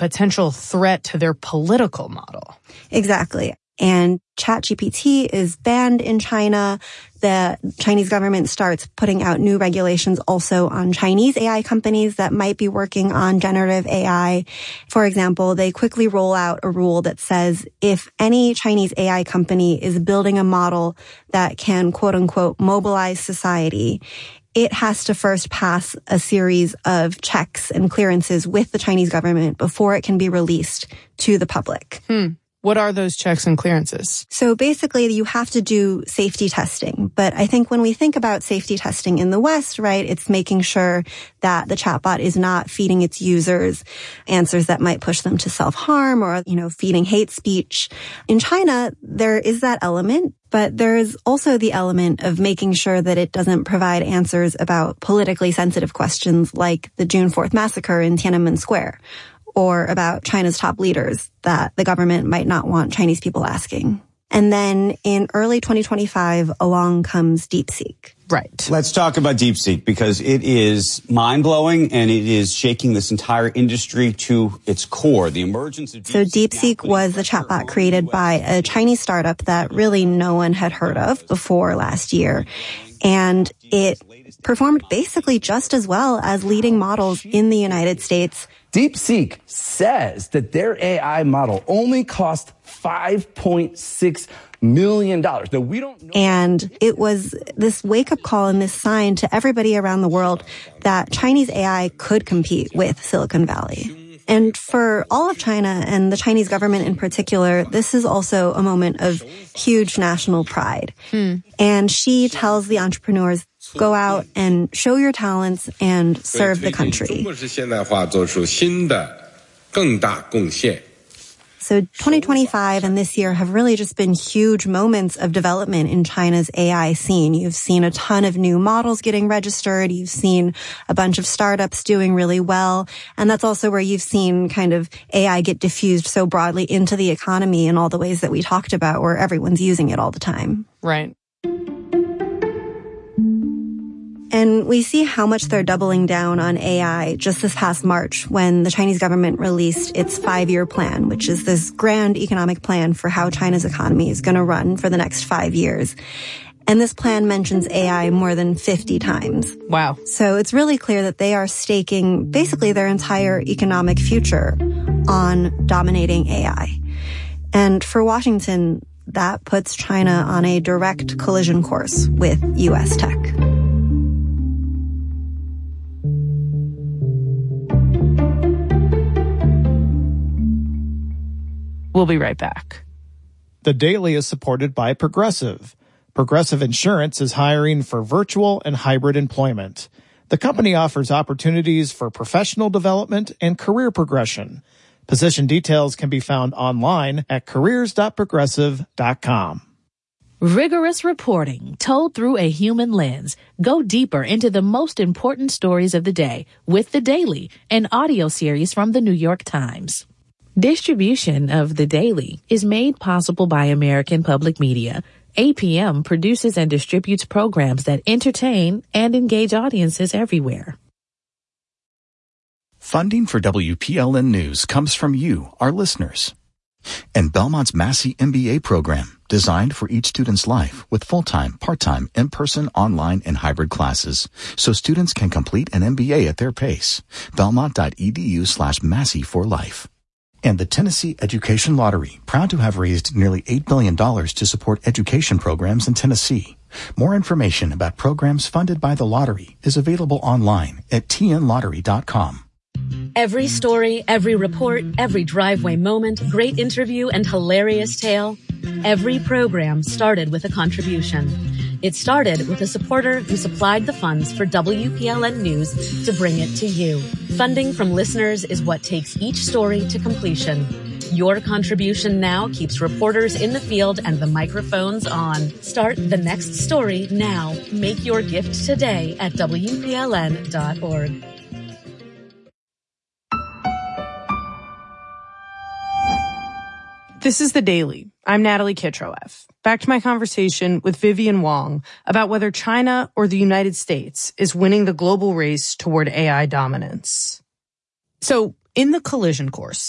potential threat to their political model. Exactly. And ChatGPT is banned in China. The Chinese government starts putting out new regulations also on Chinese AI companies that might be working on generative AI. For example, they quickly roll out a rule that says if any Chinese AI company is building a model that can, quote unquote, mobilize society, it has to first pass a series of checks and clearances with the Chinese government before it can be released to the public. What are those checks and clearances? So basically, you have to do safety testing. But I think when we think about safety testing in the West, right, it's making sure that the chatbot is not feeding its users answers that might push them to self-harm or, feeding hate speech. In China, there is that element, but there is also the element of making sure that it doesn't provide answers about politically sensitive questions like the June 4th massacre in Tiananmen Square, or about China's top leaders that the government might not want Chinese people asking. And then in early 2025, along comes DeepSeek. Right. Let's talk about DeepSeek because it is mind-blowing and it is shaking this entire industry to its core. The emergence of DeepSeek. So DeepSeek was the chatbot created by a Chinese startup that really no one had heard of before last year. And it performed basically just as well as leading models in the United States. DeepSeek says that their AI model only cost $5.6 million. Now, we don't know. And it was this wake-up call and this sign to everybody around the world that Chinese AI could compete with Silicon Valley. And for all of China and the Chinese government in particular, this is also a moment of huge national pride. And she tells the entrepreneurs, go out and show your talents and serve the country. So 2025 and this year have really just been huge moments of development in China's AI scene. You've seen a ton of new models getting registered. You've seen a bunch of startups doing really well. And that's also where you've seen kind of AI get diffused so broadly into the economy in all the ways that we talked about, where everyone's using it all the time. Right. And we see how much they're doubling down on AI just this past March when the Chinese government released its 5-year plan, which is this grand economic plan for how China's economy is going to run for the next 5 years. And this plan mentions AI more than 50 times. Wow. So it's really clear that they are staking basically their entire economic future on dominating AI. And for Washington, that puts China on a direct collision course with U.S. tech. We'll be right back. The Daily is supported by Progressive. Progressive Insurance is hiring for virtual and hybrid employment. The company offers opportunities for professional development and career progression. Position details can be found online at careers.progressive.com. Rigorous reporting told through a human lens. Go deeper into the most important stories of the day with The Daily, an audio series from the New York Times. Distribution of The Daily is made possible by American Public Media. APM produces and distributes programs that entertain and engage audiences everywhere. Funding for WPLN News comes from you, our listeners. And Belmont's Massey MBA program, designed for each student's life with full-time, part-time, in-person, online, and hybrid classes, so students can complete an MBA at their pace. Belmont.edu/Massey for life. And the Tennessee Education Lottery, proud to have raised nearly $8 billion to support education programs in Tennessee. More information about programs funded by the lottery is available online at tnlottery.com. Every story, every report, every driveway moment, great interview, and hilarious tale. Every program started with a contribution. It started with a supporter who supplied the funds for WPLN News to bring it to you. Funding from listeners is what takes each story to completion. Your contribution now keeps reporters in the field and the microphones on. Start the next story now. Make your gift today at WPLN.org. This is The Daily. I'm Natalie Kitroeff. Back to my conversation with Vivian Wong about whether China or the United States is winning the global race toward AI dominance. So, in the collision course,